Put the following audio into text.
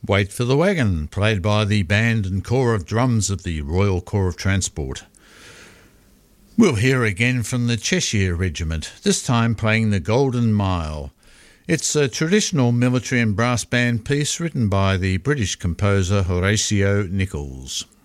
Wait for the Wagon, played by the band and corps of drums of the Royal Corps of Transport. We'll hear again from the Cheshire Regiment, this time playing the Golden Mile. It's a traditional military and brass band piece written by the British composer Horatio Nichols.